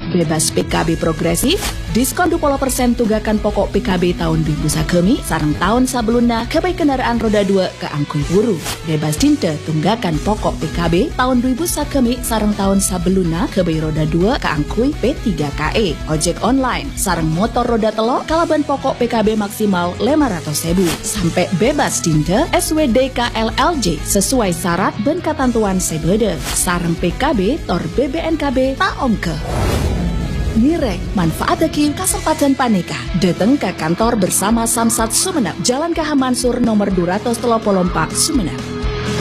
bebas PKB progresif, diskon 20% tunggakan pokok PKB tahun 2021 sareng tahun sebelumnya kebai kendaraan roda 2 ke angkui buru. Bebas dinta tunggakan pokok PKB tahun 2021 sareng tahun sebelumnya kebai roda 2 ke angkui P3KE. Ojek online sareng motor roda telok kalaban pokok PKB maksimal 500.000 sampai bebas dinta SWDKLLJ sesuai syarat dan ketentuan sebeda. Sareng PKB tor BBNKB tak ongke. Nirek, manfaatkan kesempatan paneka. Datang ke kantor bersama Samsat Sumeneb, Jalan KH Mansur nomor 234 Sumeneb.